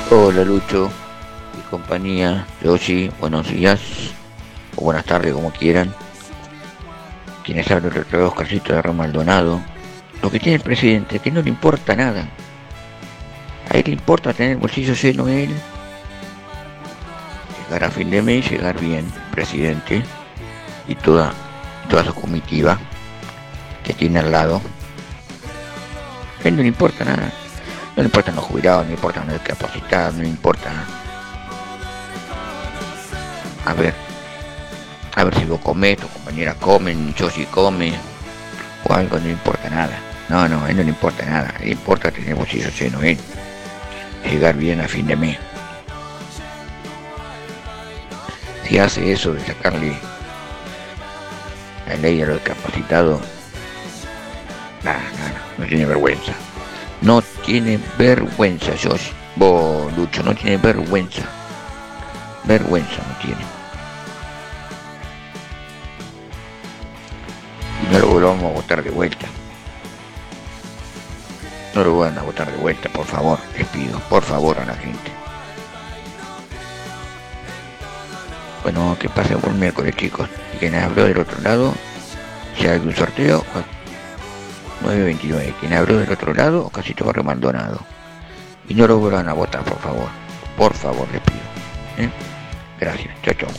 Hola Lucho y compañía, Yoshi, buenos días o buenas tardes como quieran. Quienes hablan de Oscarcito de Maldonado. Lo que tiene el presidente es que no le importa nada. A él le importa tener el bolsillo lleno él. Llegar a fin de mes, llegar bien, presidente y toda su comitiva que tiene al lado. A él no le importa nada. No le importan los jubilados, no le importan los discapacitados, no le importa. A ver si vos comés, tus compañeras comen, Yoshi come, o algo, no le importa nada. No, a él no le importa nada, le importa tener bolsillo lleno él, llegar bien a fin de mes. Si hace eso de sacarle la ley a los discapacitados, no tiene vergüenza. No tiene vergüenza, Josh. Vos, Lucho, no tiene vergüenza. Vergüenza no tiene. Y no lo vamos a votar de vuelta. No lo van a votar de vuelta, por favor. Les pido, por favor, a la gente. Bueno, que pase buen miércoles, chicos. Y quien habló del otro lado, si hay un sorteo, 929. Quien habló del otro lado, Oscarcito Barrio Maldonado. Y no lo vuelvan a votar, por favor. Por favor, les pido. Gracias. Chao, chao.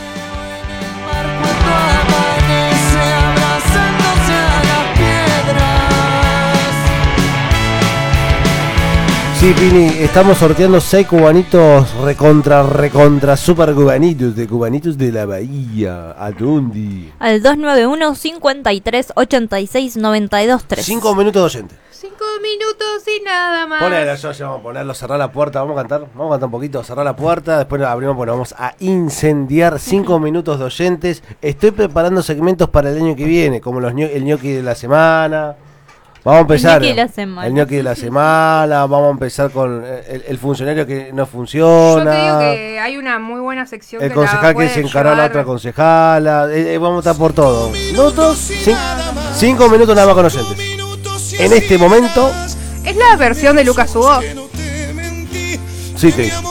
Sí, Pini, estamos sorteando 6 cubanitos recontra super cubanitos de la Bahía. ¿A dónde? Al 291 53 86 92 3. 5 minutos de oyente. 5 minutos y nada más. Ponelo, yo vamos a ponerlo, cerrar la puerta, vamos a cantar un poquito, cerrar la puerta, después abrimos, bueno, vamos a incendiar 5 minutos de oyentes. Estoy preparando segmentos para el año que viene, como el ñoqui de la semana. Vamos a empezar. El ñoqui de la semana, vamos a empezar con el funcionario que no funciona. Yo te digo que hay una muy buena sección. El concejal que se encaró a la otra concejala. Vamos a estar por todo. Minutos, 5 minutos nada más con oyentes. En este momento. Es la versión de Lucas Hugo. Sí, te digo.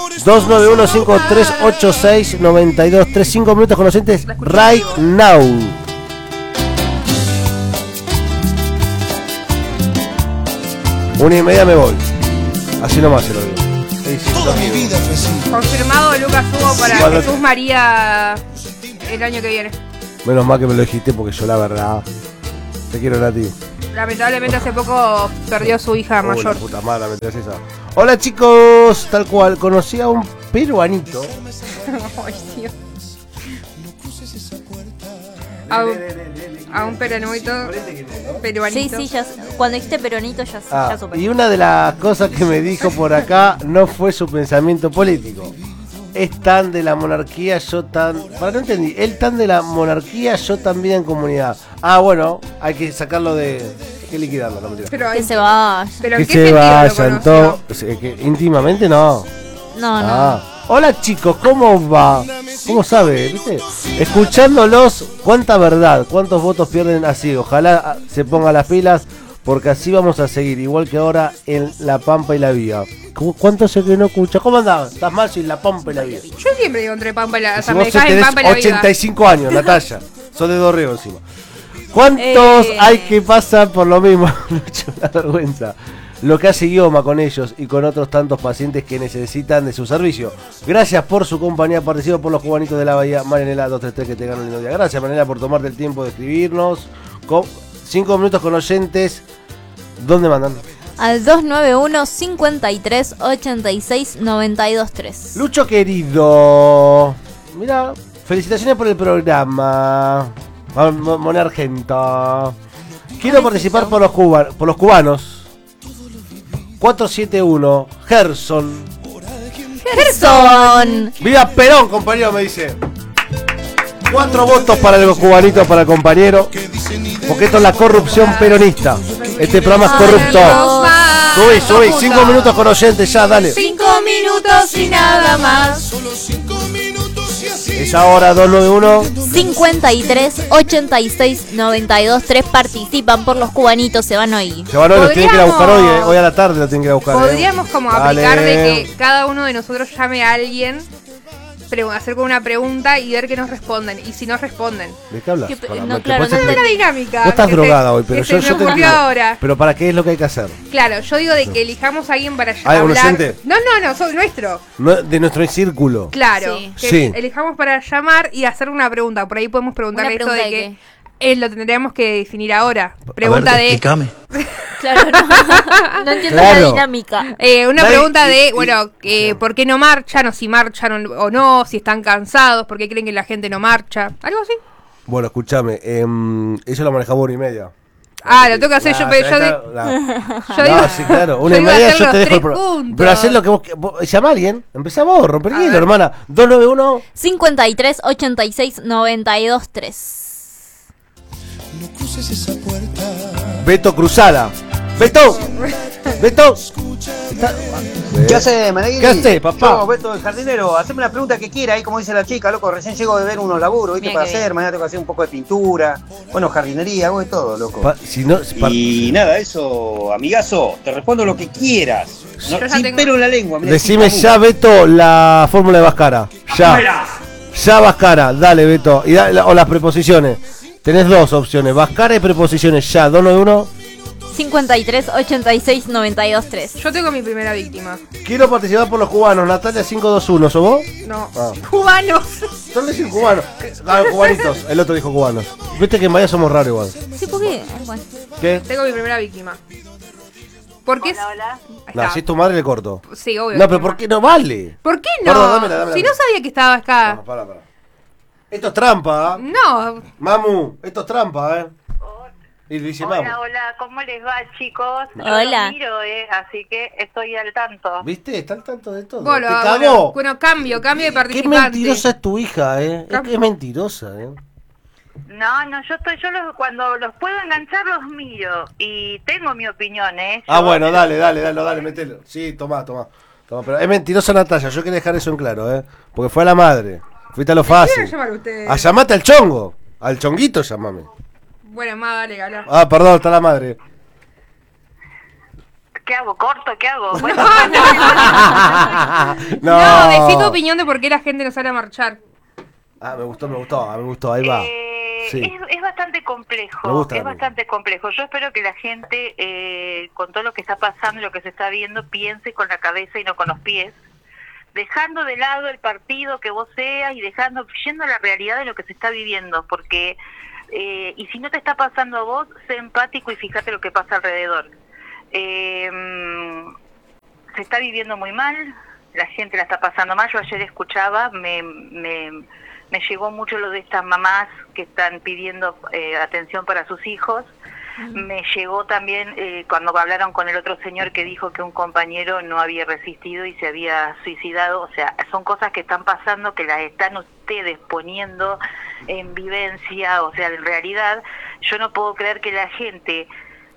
291-5386-92-3. 5 minutos con oyentes right now. Una y media me voy. Así nomás se lo digo. Confirmado Lucas Hugo para Jesús María el año que viene. Menos mal que me lo dijiste porque yo la verdad te quiero, Nati. Lamentablemente hace poco perdió a su hija mayor. La puta madre, me traes esa. Hola chicos, tal cual, conocí a un peruanito. Ay, Dios. A un peruanito. Sí, ya, cuando dijiste peronito ya supe. Y una de las cosas que me dijo por acá no fue su pensamiento político. Es tan de la monarquía, yo tan... Para no entendí, él tan de la monarquía, yo tan vida en comunidad. Bueno, hay que sacarlo de... Hay que liquidarlo, no mentira. Pero que se vaya. ¿Pero que en qué se vayan todos. Íntimamente no. No. Hola chicos, ¿cómo va? ¿Cómo sabe? ¿Viste? Escuchándolos, cuánta verdad, cuántos votos pierden así. Ojalá se pongan las pilas, porque así vamos a seguir, igual que ahora en La Pampa y la Vía. ¿Cuánto sé que no escucha? ¿Cómo andás? ¿Estás mal sin La Pampa y la Vía? Yo siempre digo entre Pampa y la Vía. O sea, si me dejas en Pampa y la Vía. 85 años, Natalia. Sos de Dorrego encima. ¿Cuántos hay que pasar por lo mismo? Mucho la vergüenza. Lo que hace Guioma con ellos y con otros tantos pacientes que necesitan de su servicio. Gracias por su compañía, participo por los cubanitos de la Bahía. Marianela 233, que tengan un lindo día. Gracias, Marianela, por tomarte el tiempo de escribirnos. 5 minutos con oyentes. ¿Dónde mandan? Al 291 53 86 92 3. Lucho querido, mira, felicitaciones por el programa. Moneda Argenta. Quiero participar por los cubanos. 471 Gerson. ¡Viva Perón, compañero! Me dice. 4 votos para los cubanitos, para el compañero. Porque esto es la corrupción peronista. Este programa es corrupto. Subí, 5 minutos con oyentes ya, dale. 5 minutos y nada más. Solo 5 minutos y así Es ahora 291 53 86 92 3. Participan por los cubanitos, se van hoy. Se van hoy, los tienen que ir a buscar hoy, hoy a la tarde lo tienen que ir a buscar. Podríamos como Dale. aplicar de que cada uno de nosotros llame a alguien, hacer con una pregunta y ver que nos responden. Y si no responden. ¿De qué hablas? No, claro, No es una dinámica. Vos estás que drogada hoy, pero que yo se te me ocurrió entiendo. ahora. Pero ¿para qué es lo que hay que hacer? Claro, yo digo de que elijamos a alguien para ¿Hay algún hablar. oyente? No, soy nuestro. No, de nuestro círculo. Claro, Sí. que Sí. elijamos para llamar y hacer una pregunta. Por ahí podemos preguntarle Una esto de pregunta que de lo tendríamos que definir ahora. Pregunta de Explícame. Claro, no entiendo Claro. la dinámica. una Nadie- pregunta de, y- bueno, ¿por qué no marchan? O si marchan o no, si están cansados, por qué creen que la gente no marcha. Algo así. Bueno, escúchame, eso lo manejamos 1:30. Ah, lo tengo que hacer yo, pero yo yo digo- sí, claro, yo iba a 1:30 hacer yo los te dejo el 3 programa. puntos. Pero hacés lo que vos llama a alguien, empezá vos, romper el A hielo, ver. hermana. 291 53 86 92 3. Beto Cruzada. Beto. Beto. ¿Qué hace, Meneghini? ¿Qué hace, papá? Yo, Beto, el jardinero, haceme una pregunta que quiera, ahí como dice la chica, loco, recién llego de ver unos laburos, ¿viste? Mira Para qué hacer, mañana tengo que hacer un poco de pintura, bueno, jardinería, hago de todo, loco. Si no, Y nada, eso, amigazo, te respondo lo que quieras. No, Yo ya sin tengo- pelo en la lengua. mirá, decime sin ya, tabú. Beto, la fórmula de Vascara. Ya. Ya Vascara, dale, Beto. Y o las preposiciones. Tenés dos opciones, Vascara y preposiciones. Ya, 291. 53 86 92 3. Yo tengo mi primera víctima. Quiero participar por los cubanos. Natalia 521, ¿sos vos? No. Ah. Cubanos. Son decir cubanos. Ah, cubanitos. El otro dijo cubanos. Viste que en Bahía somos raros igual. Sí, ¿por qué? Bueno. ¿Qué? Tengo mi primera víctima. ¿Por qué? Hola. Ahí No, está. si es tu madre le corto. Sí, obvio. No, pero ¿por qué no vale? ¿Por qué no? Perdón, dámela. Si no sabía que estaba acá. No, pará. Esto es trampa, ¿eh? No. Mamu, esto es trampa, ¿eh? Y le dice Mamu. Hola, ¿cómo les va, chicos? Yo Hola. los miro, así que estoy al tanto. ¿Viste? Está al tanto de todo. Bueno, Te cagó. bueno, cambio de Qué participante. mentirosa es tu hija, ¿eh? Es que es mentirosa, ¿eh? No, cuando los puedo enganchar los miro y tengo mi opinión, Ah, bueno, dale, metelo. Sí, tomá. Pero es mentirosa Natalia, yo quería dejar eso en claro, ¿eh? Porque fue a la madre. Fuiste a lo fácil. quieren llamar ustedes? A llamate al chongo. Al chonguito llamame. Bueno, más dale, gana. Ah, perdón, está la madre. ¿Qué hago? ¿Corto? ¿Qué hago? Bueno, No, decí tu opinión de por qué la gente no sale a marchar. Ah, me gustó, ahí va. Sí. es bastante Me complejo, gusta es también. bastante complejo. Yo espero que la gente, con todo lo que está pasando y lo que se está viendo, piense con la cabeza y no con los pies, dejando de lado el partido que vos seas y yendo a la realidad de lo que se está viviendo, porque, y si no te está pasando a vos, sé empático y fíjate lo que pasa alrededor. Se está viviendo muy mal, la gente la está pasando mal. Yo ayer escuchaba, me llegó mucho lo de estas mamás que están pidiendo atención para sus hijos. Me llegó también cuando hablaron con el otro señor que dijo que un compañero no había resistido y se había suicidado. O sea, son cosas que están pasando, que las están ustedes poniendo en vivencia, o sea, en realidad. Yo no puedo creer que la gente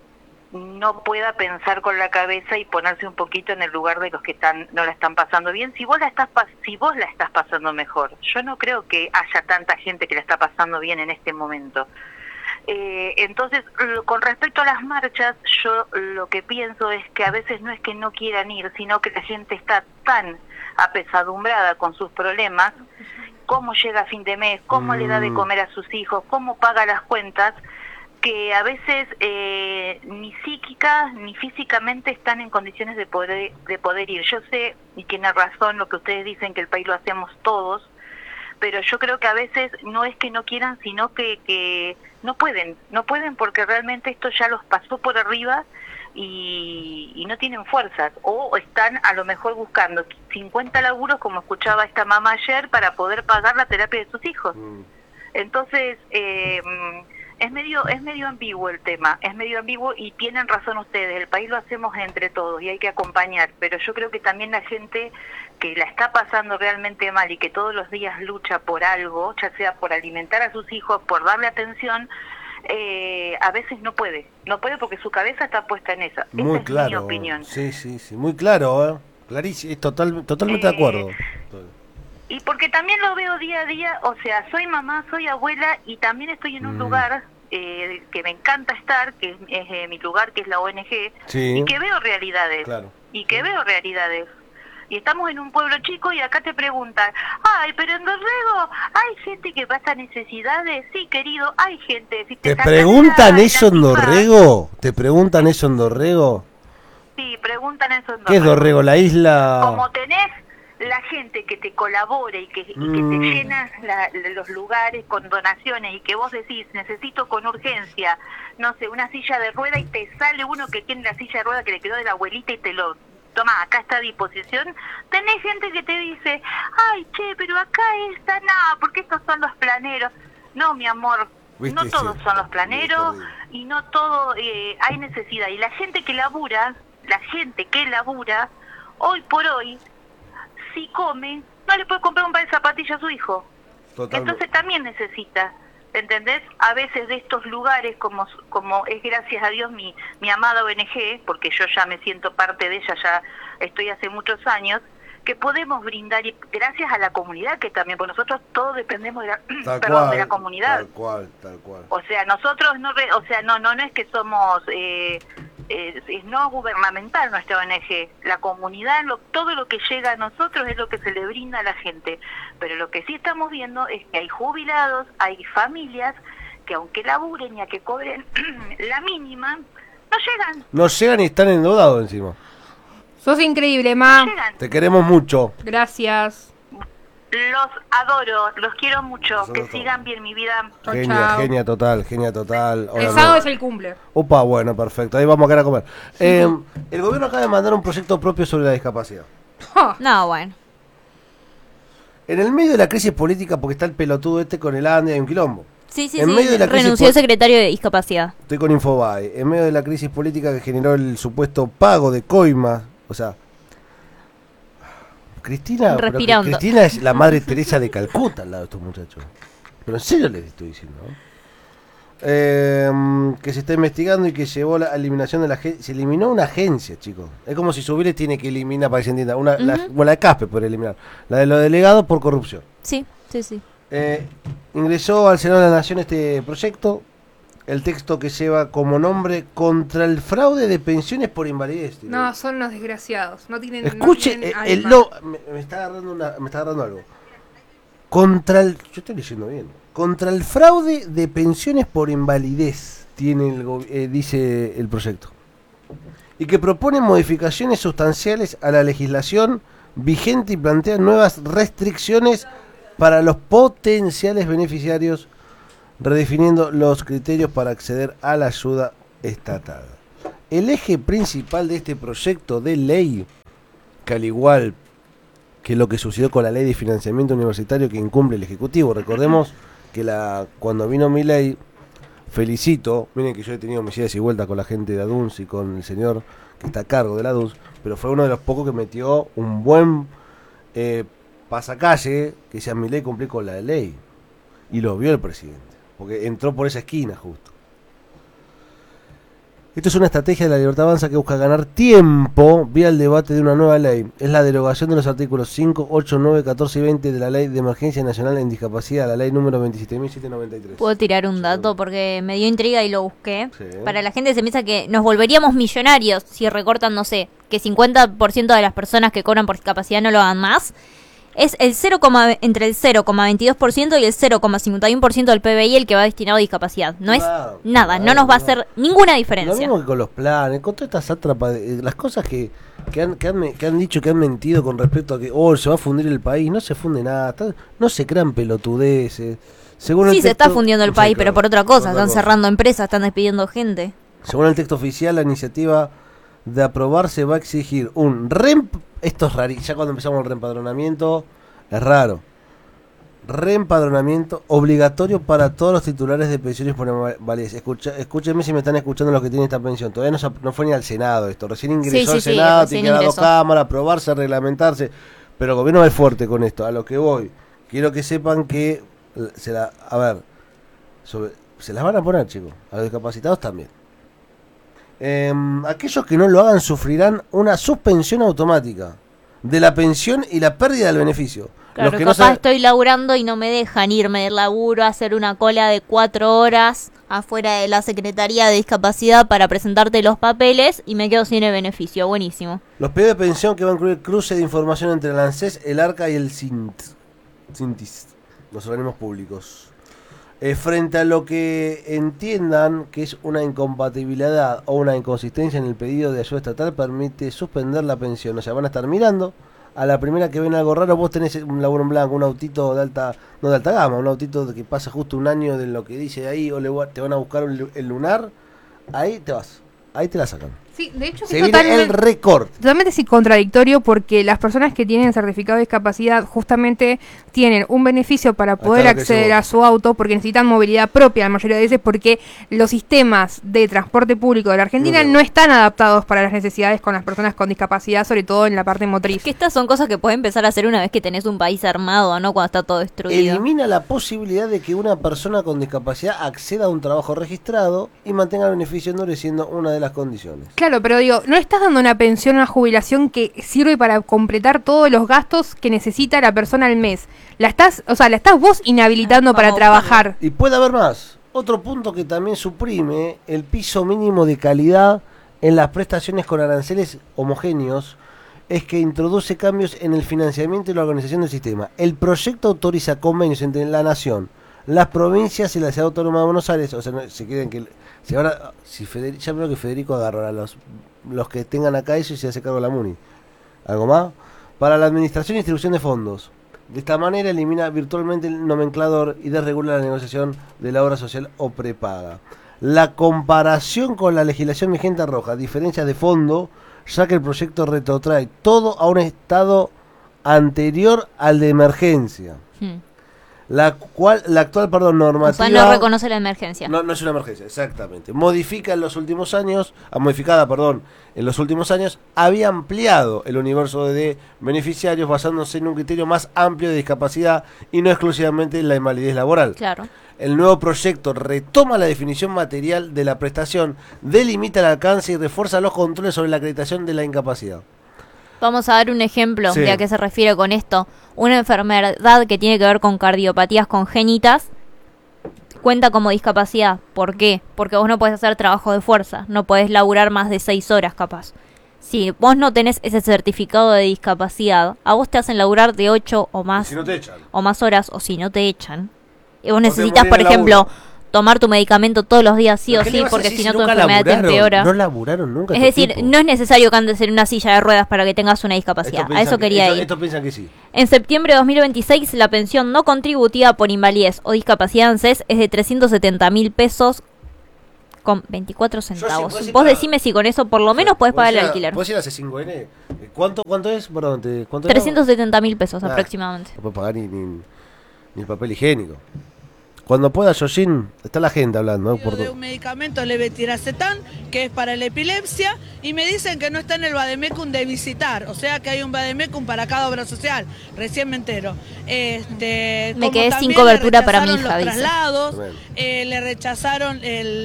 no pueda pensar con la cabeza y ponerse un poquito en el lugar de los que no la están pasando bien. Si vos la estás pasando mejor, yo no creo que haya tanta gente que la está pasando bien en este momento. Entonces, con respecto a las marchas, yo lo que pienso es que a veces no es que no quieran ir, sino que la gente está tan apesadumbrada con sus problemas, cómo llega a fin de mes, cómo le da de comer a sus hijos, cómo paga las cuentas, que a veces ni psíquica ni físicamente están en condiciones de poder ir. Yo sé, y tiene razón lo que ustedes dicen, que el país lo hacemos todos, pero yo creo que a veces no es que no quieran, sino que no pueden porque realmente esto ya los pasó por arriba y no tienen fuerzas, o están a lo mejor buscando 50 laburos, como escuchaba esta mamá ayer, para poder pagar la terapia de sus hijos. Entonces, es medio ambiguo el tema, es medio ambiguo, y tienen razón ustedes, el país lo hacemos entre todos y hay que acompañar, pero yo creo que también la gente que la está pasando realmente mal y que todos los días lucha por algo, ya sea por alimentar a sus hijos, por darle atención, a veces no puede porque su cabeza está puesta en esa. Muy Esa claro. es mi opinión. Sí, muy claro, ¿eh? Clarísimo, totalmente de acuerdo. Y porque también lo veo día a día, o sea, soy mamá, soy abuela y también estoy en un lugar que me encanta estar, que es mi lugar, que es la ONG, Sí. y que veo realidades, Claro. Y estamos en un pueblo chico y acá te preguntan, ay, pero en Dorrego hay gente que pasa necesidades. Sí, querido, hay gente. Si ¿Te sacas preguntan la eso en cifra- Dorrego? ¿Te preguntan eso en Dorrego? Sí, preguntan eso en ¿Qué es Dorrego? ¿La isla? Como tenés la gente que te colabora y que te llena los lugares con donaciones y que vos decís, necesito con urgencia, no sé, una silla de rueda y te sale uno que tiene la silla de rueda que le quedó de la abuelita y te lo toma, acá está a disposición. Tenés gente que te dice, ay, che, pero acá está nada, porque estos son los planeros. No, mi amor, ¿Viste? no todos Sí. son los planeros Sí, y no todo hay necesidad. Y la gente que labura, hoy por hoy, si come, no le puede comprar un par de zapatillas a su hijo. Totalmente. Entonces también necesita, ¿entendés? A veces de estos lugares, como es gracias a Dios mi amada ONG, porque yo ya me siento parte de ella, ya estoy hace muchos años, que podemos brindar, y gracias a la comunidad que también, porque nosotros todos dependemos de Tal perdón, cual, de la comunidad. Tal cual. O sea, nosotros no es que somos es no gubernamental nuestra ONG. La comunidad, todo lo que llega a nosotros es lo que se le brinda a la gente. Pero lo que sí estamos viendo es que hay jubilados, hay familias que aunque laburen y a que cobren la mínima, no llegan. No llegan y están endeudados encima. Sos increíble, Ma. No llegan. Te queremos mucho. Gracias. Los adoro, los quiero mucho. Nosotros Que sigan bien mi vida. Chau, Genia, chau. genia total. El Hola, sábado no. es el cumple. Opa, bueno, perfecto. Ahí vamos a quedar a comer. El gobierno acaba de mandar un proyecto propio sobre la discapacidad. Ja. No, bueno. En el medio de la crisis política, porque está el pelotudo este con el ANDE, hay un quilombo. Sí, En medio de la crisis renunció el secretario de discapacidad. Estoy con Infobae. En medio de la crisis política que generó el supuesto pago de coimas, o sea, Cristina, pero que Respirando. Cristina es la madre Teresa de Calcuta al lado de estos muchachos. Pero en serio les estoy diciendo, ¿no? Que se está investigando y que llevó la eliminación de la agencia. Se eliminó una agencia, chicos. Es como si Subire tiene que eliminar, para que se entienda, la de Caspe por eliminar. La de los delegados por corrupción. Sí. Ingresó al Senado de la Nación este proyecto. El texto que lleva como nombre contra el fraude de pensiones por invalidez. tío. No, son unos desgraciados. No tienen. Escuche, no tienen el alma. no, me está agarrando algo. Yo estoy leyendo bien. Contra el fraude de pensiones por invalidez tiene dice el proyecto. Y que propone modificaciones sustanciales a la legislación vigente y plantea nuevas restricciones para los potenciales beneficiarios, redefiniendo los criterios para acceder a la ayuda estatal. El eje principal de este proyecto de ley, que al igual que lo que sucedió con la ley de financiamiento universitario que incumple el Ejecutivo, recordemos que cuando vino mi ley, felicito, miren que yo he tenido mis idas y vueltas con la gente de ADUNS y con el señor que está a cargo de la ADUNS, pero fue uno de los pocos que metió un buen pasacalle que decía mi ley cumplí con la ley, y lo vio el presidente, porque entró por esa esquina justo. Esto es una estrategia de la Libertad Avanza que busca ganar tiempo vía el debate de una nueva ley. Es la derogación de los artículos 5, 8, 9, 14 y 20 de la Ley de Emergencia Nacional en Discapacidad, la ley número 27.793. Puedo tirar un dato porque me dio intriga y lo busqué. Sí. Para la gente se piensa que nos volveríamos millonarios si recortan, no sé, que 50% de las personas que cobran por discapacidad no lo hagan más. Es el entre el 0,22% y el 0,51% del PBI el que va destinado a discapacidad. No es nada, no nos va a hacer ninguna Lo diferencia. mismo que con los planes, con todas estas sátrapas, las cosas que han dicho, que han mentido con respecto a que se va a fundir el país. No se funde nada, no se crean pelotudeces. Según Sí, el se está texto- fundiendo el Sí, país, claro, pero por otra cosa. por Están cerrando empresas, están despidiendo gente. Según el texto oficial, la iniciativa de aprobarse va a exigir un esto es rarísimo, ya cuando empezamos el reempadronamiento es raro. Reempadronamiento obligatorio para todos los titulares de pensiones por invalidez. Escúchenme si me están escuchando los que tienen esta pensión. Todavía no fue ni al Senado esto. Recién ingresó al Senado, recién tiene que ir a ingresó. Cámara, aprobarse, reglamentarse. Pero el gobierno es fuerte con esto. A lo que voy, quiero que sepan que se las van a poner, chicos. A los discapacitados también. Aquellos que no lo hagan sufrirán una suspensión automática de la pensión y la pérdida del beneficio. Claro, Los capaz que no saben- estoy laburando y no me dejan irme del laburo a hacer una cola de 4 horas afuera de la Secretaría de Discapacidad para presentarte los papeles y me quedo sin el beneficio. Buenísimo. Los pedidos de pensión que va a incluir cruce de información entre el ANSES, el ARCA y el CINTIS, los organismos públicos. Frente a lo que entiendan que es una incompatibilidad o una inconsistencia en el pedido de ayuda estatal, permite suspender la pensión. O sea, van a estar mirando. A la primera que ven algo raro, vos tenés un laburo en blanco, un autito de alta, no de alta gama, un autito que pasa justo un año de lo que dice ahí, o te van a buscar el lunar, ahí te vas, ahí te la sacan. Sí, de hecho Se es viene el récord. totalmente sí contradictorio porque las personas que tienen certificado de discapacidad justamente tienen un beneficio para poder Hasta lo que acceder llegó. a su auto porque necesitan movilidad propia la mayoría de veces porque los sistemas de transporte público de la Argentina No. no están adaptados para las necesidades con las personas con discapacidad, sobre todo en la parte motriz. Que estas son cosas que puedes empezar a hacer una vez que tenés un país armado, ¿no? Cuando está todo destruido. Elimina la posibilidad de que una persona con discapacidad acceda a un trabajo registrado y mantenga el beneficio endureciendo una de las condiciones. Claro, pero digo, no estás dando una pensión, una jubilación que sirve para completar todos los gastos que necesita la persona al mes. La estás vos inhabilitando para trabajar. Y puede haber más. Otro punto que también suprime el piso mínimo de calidad en las prestaciones con aranceles homogéneos es que introduce cambios en el financiamiento y la organización del sistema. El proyecto autoriza convenios entre la Nación, las provincias y la Ciudad Autónoma de Buenos Aires. O sea, no, se quieren que... ya veo que Federico agarra a los que tengan acá eso y se hace cargo de la MUNI. ¿Algo más? Para la administración y distribución de fondos. De esta manera elimina virtualmente el nomenclador y desregula la negociación de la obra social o prepaga. La comparación con la legislación vigente arroja diferencias de fondo, ya que el proyecto retrotrae todo a un estado anterior al de emergencia. La actual normativa... O sea, no reconoce la emergencia. No es una emergencia, exactamente. Modifica en los últimos años, en los últimos años, había ampliado el universo de beneficiarios basándose en un criterio más amplio de discapacidad y no exclusivamente en la invalidez laboral. Claro. El nuevo proyecto retoma la definición material de la prestación, delimita el alcance y refuerza los controles sobre la acreditación de la incapacidad. Vamos a dar un ejemplo Sí. de a qué se refiere con esto. Una enfermedad que tiene que ver con cardiopatías congénitas cuenta como discapacidad. ¿Por qué? Porque vos no podés hacer trabajo de fuerza, no podés laburar más de 6 horas capaz. Si vos no tenés ese certificado de discapacidad, a vos te hacen laburar de 8 o más, Si no te echan. o más horas, o si no te echan. Y vos te necesitas, morís por en el ejemplo, laburo. tomar tu medicamento todos los días sí o ¿Qué le sí, vas a porque decir si no tu nunca enfermedad te laburaron? empeora. No laburaron nunca. Es estos decir, tipos. no es necesario que andes en una silla de ruedas para que tengas una discapacidad. Estos A eso piensan quería ir. Estos piensan que sí. En septiembre de 2026, la pensión no contributiva por invalidez o discapacidad ANSES es de 370.000 pesos con 24 centavos. puedo decir Vos para- decime si con eso por lo menos podés pagar el alquiler. ¿Puedes ir a C5N? ¿Cuánto es? Perdón, ¿cuánto era? 370.000 pesos Ah. aproximadamente. No puedes pagar ni el papel higiénico. Cuando pueda, Yoshin, está la gente hablando. ¿no? De un medicamento levetiracetam que es para la epilepsia y me dicen que no está en el vademecum de visitar, o sea que hay un vademecum para cada obra social, recién me entero. Me Como quedé sin también cobertura le para mi rechazaron hija, los dice. traslados, Bueno. le rechazaron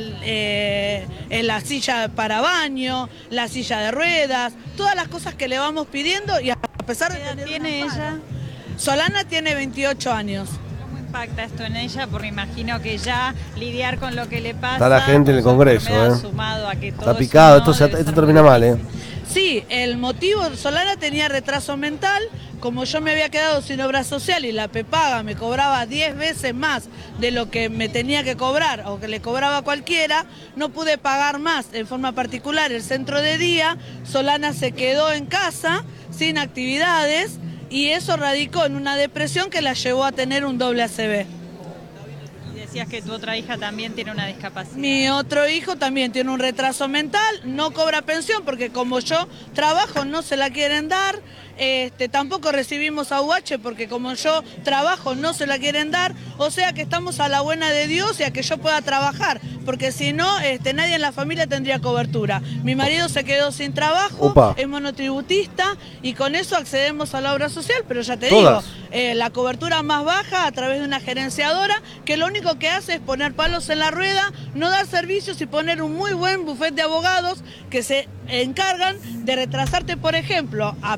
la silla para baño, la silla de ruedas, todas las cosas que le vamos pidiendo y a pesar de ¿Qué edad tener tiene una ella? mano. Solana tiene 28 años. ¿Cómo impacta esto en ella? Porque imagino que ya lidiar con lo que le pasa. Está la gente en el con su Congreso, enfermedad, ¿eh? sumado a que todo Está eso picado, no debe esto ser termina muy mal, ¿eh? difícil. Sí, el motivo, Solana tenía retraso mental, como yo me había quedado sin obra social y la prepaga me cobraba 10 veces más de lo que me tenía que cobrar o que le cobraba cualquiera, no pude pagar más en forma particular el centro de día, Solana se quedó en casa sin actividades y eso radicó en una depresión que la llevó a tener un doble ACV. Y decías que tu otra hija también tiene una discapacidad. Mi otro hijo también tiene un retraso mental, no cobra pensión porque como yo trabajo no se la quieren dar, tampoco recibimos AUH porque como yo trabajo no se la quieren dar, o sea que estamos a la buena de Dios y a que yo pueda trabajar, porque si no, nadie en la familia tendría cobertura. Mi marido se quedó sin trabajo, Opa. es monotributista y con eso accedemos a la obra social, pero ya te Todas. digo, la cobertura más baja a través de una gerenciadora que lo único que hace es poner palos en la rueda, no dar servicios y poner un muy buen bufete de abogados que se encargan de retrasarte, por ejemplo, a pesar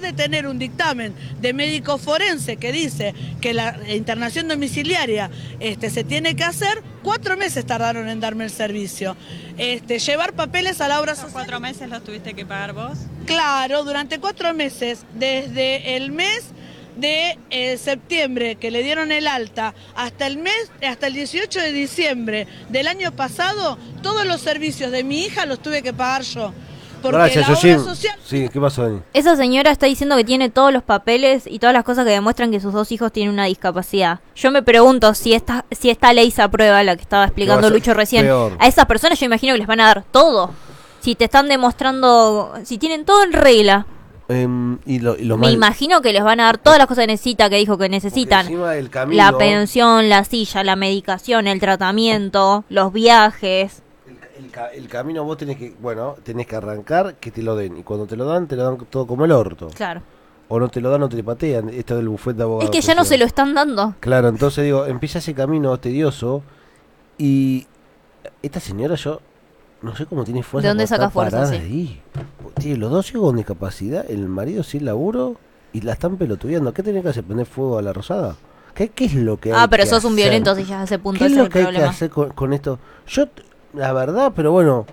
de tener un dictamen de médico forense que dice que la internación domiciliaria se tiene que hacer, 4 meses tardaron en darme el servicio. Llevar papeles a la obra social. 4 meses los tuviste que pagar vos. Claro, durante 4 meses, desde el mes de septiembre que le dieron el alta hasta el 18 de diciembre del año pasado, todos los servicios de mi hija los tuve que pagar yo. Porque Gracias, la Yoshim. obra social... Sí, ¿qué pasó, Dani? Esa señora está diciendo que tiene todos los papeles y todas las cosas que demuestran que sus 2 hijos tienen una discapacidad. Yo me pregunto si esta ley se aprueba, la que estaba explicando Lucho recién. Peor. A esas personas yo imagino que les van a dar todo. Si te están demostrando, si tienen todo en regla. Y lo Me imagino que les van a dar todas las cosas que necesita, que dijo que necesitan. El camino, La pensión, la silla, la medicación, el tratamiento, los viajes. el camino vos tenés que arrancar, que te lo den. Y cuando te lo dan todo como el orto. Claro. O no te lo dan, no te le patean. Esto del bufete de abogados. Es que ya no se lo están dando. Claro, entonces digo, empieza ese camino tedioso. Y esta señora, yo no sé cómo tiene fuerza. ¿De dónde para saca estar fuerza? parada Sí. ahí. Tiene los 2 hijos con discapacidad, el marido sin laburo y la están pelotudeando. ¿Qué tenés que hacer? ¿Prender fuego a la Rosada? ¿Qué es lo que hay Pero que sos un hacer? violento si ya a ese punto. ¿Qué es Ese lo el que hay que problema. hacer con esto? Yo, la verdad, pero bueno,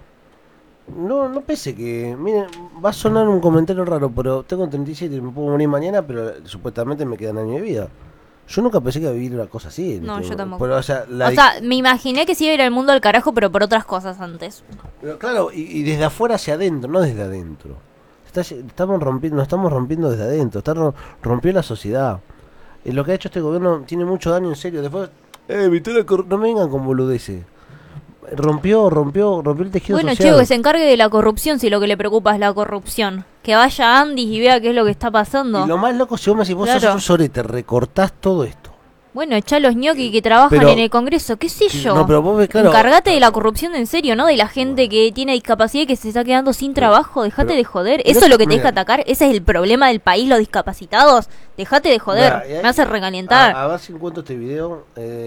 no pensé que... Miren, va a sonar un comentario raro, pero tengo 37 y me puedo morir mañana, pero supuestamente me quedan años de vida. Yo nunca pensé que iba a vivir una cosa así. No, yo tampoco. Pero, o sea, me imaginé que sí iba a ir al mundo al carajo, pero por otras cosas antes. pero claro, y desde afuera hacia adentro, no desde adentro. Nos estamos rompiendo desde adentro. Rompió la sociedad. Lo que ha hecho este gobierno tiene mucho daño, en serio. Después, no me vengan con boludeces. Rompió el tejido Bueno, social. chico, que se encargue de la corrupción si lo que le preocupa es la corrupción. Que vaya a Andy y vea qué es lo que está pasando. Y lo más loco, si vos me decís, vos Claro. sos un sorete, recortás todo esto. Bueno, echá los ñoquis que trabajan Pero- en el Congreso, qué sé yo. No, pero vos ves, claro. Encárgate de la corrupción en serio, ¿no? De la gente que tiene discapacidad y que se está quedando sin trabajo. Dejate pero- de joder. pero Eso es lo que mira. tenés que atacar. Ese es el problema del país, los discapacitados. Dejate de joder. Mira, Me hace recalentar. A ver si encuentro este video.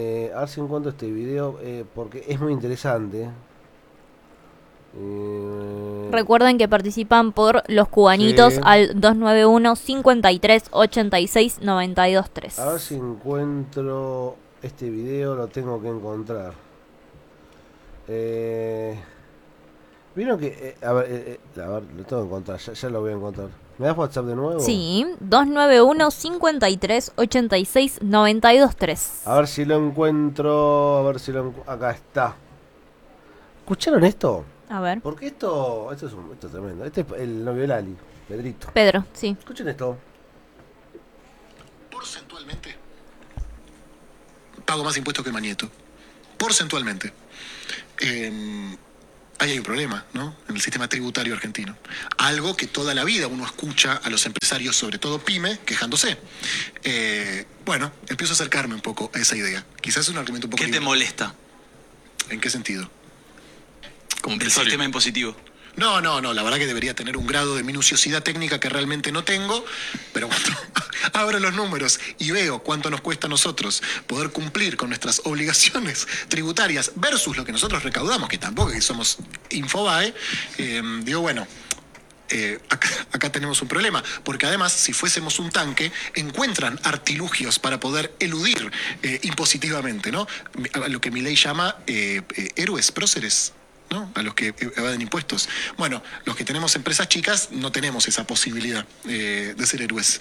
Porque es muy interesante. Recuerden que participan por los cubanitos Sí. al 291 53 86 92 3. A ver si encuentro este video, lo tengo que encontrar. Vieron que... a ver, lo tengo que encontrar, ya lo voy a encontrar. ¿Me das WhatsApp de nuevo? Sí, 291 53 86 92 3. A ver si lo encuentro, acá está. ¿Escucharon esto? A ver, Porque esto es tremendo. Este es el novio de Lali, Pedrito. Pedro, sí. Escuchen esto. Porcentualmente pago más impuestos que el Manieto. Porcentualmente. Ahí hay un problema, ¿no? En el sistema tributario argentino. Algo que toda la vida uno escucha a los empresarios, sobre todo pyme, quejándose. Bueno, empiezo a acercarme un poco a esa idea. Quizás es un argumento un poco... ¿Qué te molesta? ¿En qué sentido? Como el sistema impositivo. No, la verdad que debería tener un grado de minuciosidad técnica que realmente no tengo, pero cuando abro los números y veo cuánto nos cuesta a nosotros poder cumplir con nuestras obligaciones tributarias versus lo que nosotros recaudamos, que tampoco es que somos Infobae, digo, bueno, acá tenemos un problema, porque además, si fuésemos un tanque, encuentran artilugios para poder eludir impositivamente, ¿no? A lo que mi ley llama héroes, próceres, ¿no? A los que evaden impuestos. Bueno, los que tenemos empresas chicas no tenemos esa posibilidad de ser héroes.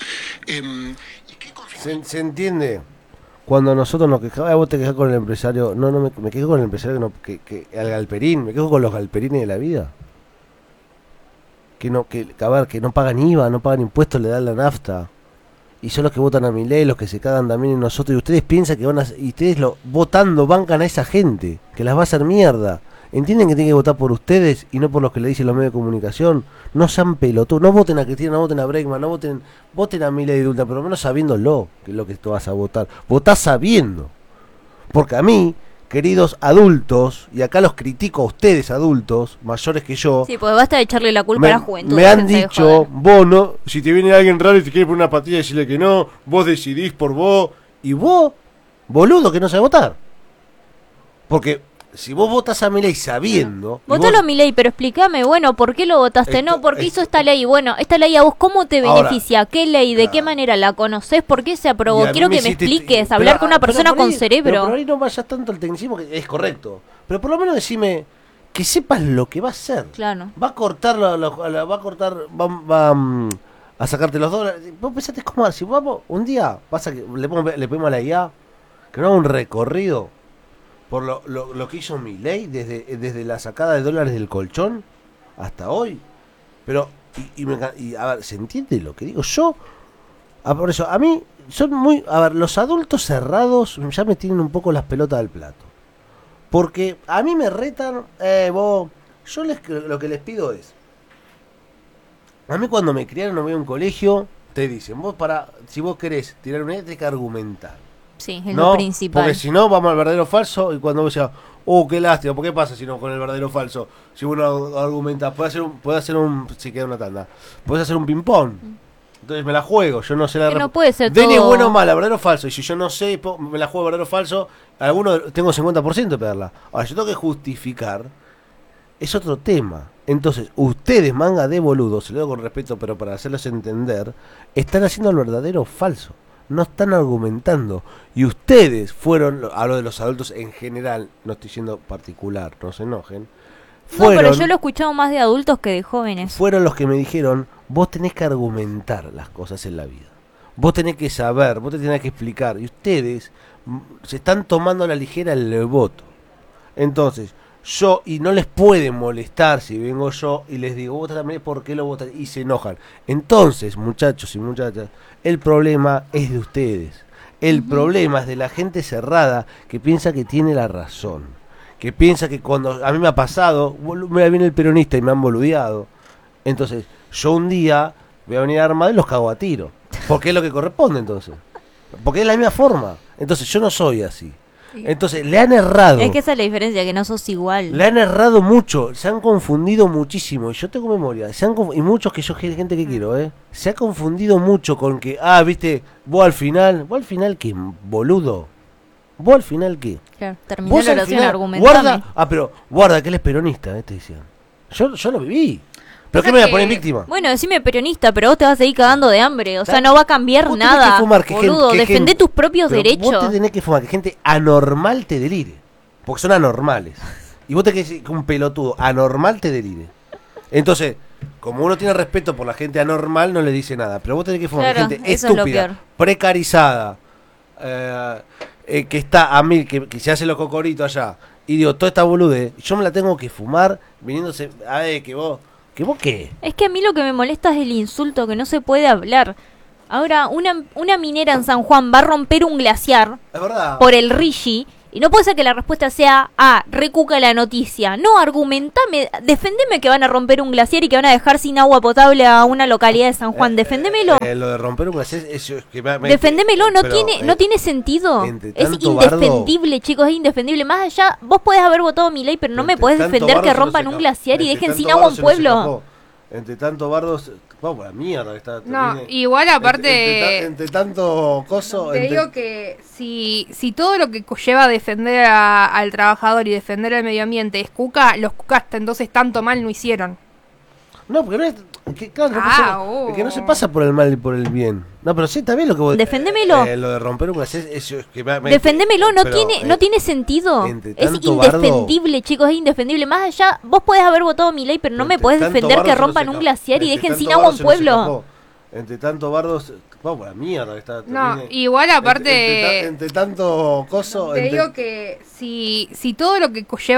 ¿Se entiende? Cuando nosotros nos quejamos, vos te quejas con el empresario. No, me quejo con el empresario que al galperín, me quejo con los galperines de la vida. Que no pagan IVA, no pagan impuestos, le dan la nafta. Y son los que votan a Milei, los que se cagan también en nosotros. Y ustedes piensan que y ustedes votando bancan a esa gente, que las va a hacer mierda. ¿Entienden que tienen que votar por ustedes y no por los que le dicen los medios de comunicación? No sean pelotudos, no voten a Cristina, no voten a Bregman, voten a Milei de Ultra, por lo menos sabiéndolo que es lo que tú vas a votar. Votá sabiendo. Porque a mí, queridos adultos, y acá los critico a ustedes adultos, mayores que yo, Sí, pues basta de echarle la culpa a la juventud. me han déjense de dicho, joder. vos no, si te viene alguien raro y te quiere poner una patilla, decirle que no, vos decidís por vos, y vos, boludo, que no sabés votar. Porque si vos votás a Milei sabiendo... Votalo a Milei, pero explícame, bueno, ¿por qué lo votaste? ¿Por qué hizo esta ley? Bueno, esta ley a vos, ¿cómo te beneficia? ¿Qué ley? ¿De qué manera la conocés? ¿Por qué se aprobó? Quiero que me expliques, hablar con una persona con cerebro. Pero ahí no vayas tanto al tecnicismo, que es correcto. Pero por lo menos decime que sepas lo que va a hacer. Claro. Va a cortar, a sacarte los dólares. Vos pensate cómo, si vamos, un día pasa que le pedimos a la IA que no haga un recorrido por lo que hizo Milei desde la sacada de dólares del colchón hasta hoy. Pero, y a ver, ¿se entiende lo que digo? Yo, por eso, a mí, son muy, a ver, los adultos cerrados ya me tienen un poco las pelotas del plato. Porque a mí me retan, yo lo que les pido es, a mí cuando me criaron, no voy a un colegio, te dicen, si vos querés tirar una idea, tenés que argumentar. Sí, es lo principal. Porque si no, vamos al verdadero o falso, y cuando vos decís, qué lástima, ¿por qué pasa si no con el verdadero o falso? Si uno argumenta, puede hacer un si queda una tanda, puedes hacer un ping-pong. Entonces me la juego, yo no sé la no puede ser Deni todo... es bueno o mala, verdadero o falso. Y si yo no sé, me la juego verdadero o falso, tengo 50% de pegarla. Ahora, yo tengo que justificar, es otro tema. Entonces, ustedes, manga de boludos, se lo digo con respeto, pero para hacerlos entender, están haciendo el verdadero o falso. No están argumentando. Y ustedes fueron, hablo de los adultos en general, no estoy siendo particular, no se enojen. No, pero yo lo he escuchado más de adultos que de jóvenes. Fueron los que me dijeron, vos tenés que argumentar las cosas en la vida. Vos tenés que saber, vos te tenés que explicar. Y ustedes se están tomando a la ligera el voto. Entonces, y no les puede molestar si vengo yo y les digo, vos también, ¿por qué lo votan? Y se enojan. Entonces, muchachos y muchachas, el problema es de ustedes. El problema es de la gente cerrada que piensa que tiene la razón. Que piensa que cuando a mí me ha pasado, me viene el peronista y me han boludeado. Entonces, yo un día voy a venir armado y los cago a tiro. Porque es lo que corresponde entonces. Porque es la misma forma. Entonces, yo no soy así. Entonces, le han errado. Es que esa es la diferencia, que no sos igual. Le han errado mucho, se han confundido muchísimo. Y yo tengo memoria, y muchos que yo, gente que quiero, se ha confundido mucho con que, viste, vos al final, ¿qué, boludo? ¿Vos al final qué? Claro, terminó la oración, argumentame. Guarda que él es peronista, te decían. Yo lo viví. ¿Pero qué me voy a poner víctima? Bueno, decime peronista, pero vos te vas a seguir cagando de hambre. O sea, no va a cambiar nada. Boludo, defendé tus propios derechos. Vos te tenés que fumar, que gente anormal te delire. Porque son anormales. Y vos te querés que un pelotudo anormal te delire. Entonces, como uno tiene respeto por la gente anormal, no le dice nada. Pero vos tenés que fumar, gente estúpida, precarizada, que está a mil, que se hace los cocoritos allá. Y digo, toda esta bolude, yo me la tengo que fumar viniéndose, que vos... ¿Que vos qué? Es que a mí lo que me molesta es el insulto, que no se puede hablar. Ahora, una minera en San Juan va a romper un glaciar por el Rigi, y no puede ser que la respuesta sea, recuca la noticia. No, argumentame, defendeme que van a romper un glaciar y que van a dejar sin agua potable a una localidad de San Juan. Defendémelo. Lo de romper un glaciar es que defendémelo, no tiene sentido. Es indefendible, chicos, es indefendible. Más allá, vos podés haber votado mi ley, pero no me podés defender que rompan un glaciar y dejen sin agua un pueblo. Entre tanto bardos, vamos, la mierda está. Igual aparte entre tanto coso. Te digo que si todo lo que lleva a defender al trabajador y defender al medio ambiente es cuca, los cucas entonces tanto mal no hicieron. No, porque no es que no se pasa por el mal y por el bien. No, pero sí, está bien lo que vos... Defendémelo. Lo de romper un glaciar es que defendémelo, no tiene sentido. Es indefendible, chicos, es indefendible. Más allá, vos podés haber votado mi ley, pero no me podés defender que rompan un glaciar y dejen sin agua un pueblo. Entre tanto bardos, vamos, la mierda está. Igual aparte entre tanto coso. Te digo que si todo lo que lleva